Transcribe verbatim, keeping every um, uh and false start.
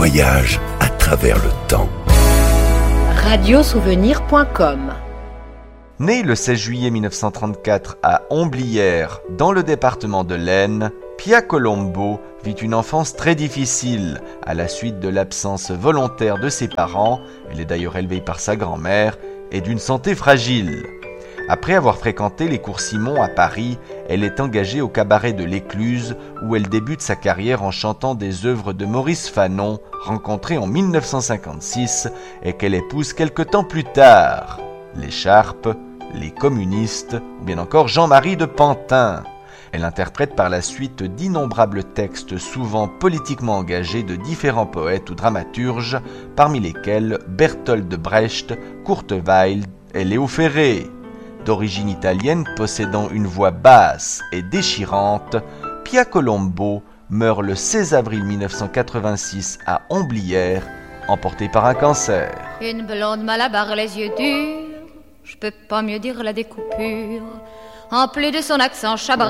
voyage à travers le temps. radiosouvenir point com. Né le seize juillet mille neuf cent trente-quatre à Homblières, dans le département de l'Aisne, Pia Colombo vit une enfance très difficile à la suite de l'absence volontaire de ses parents, elle est d'ailleurs élevée par sa grand-mère, et d'une santé fragile. Après avoir fréquenté les cours Simon à Paris, elle est engagée au cabaret de l'Écluse où elle débute sa carrière en chantant des œuvres de Maurice Fanon, rencontré en mille neuf cent cinquante-six et qu'elle épouse quelque temps plus tard. L'écharpe, les communistes ou bien encore Jean-Marie de Pantin. Elle interprète par la suite d'innombrables textes souvent politiquement engagés de différents poètes ou dramaturges, parmi lesquels Bertolt Brecht, Kurt Weill et Léo Ferré. D'origine italienne possédant une voix basse et déchirante, Pia Colombo meurt le seize avril mille neuf cent quatre-vingt-six à Homblières, emportée par un cancer. Une blonde malabar, les yeux durs, je peux pas mieux dire la découpure, en plus de son accent chabrin.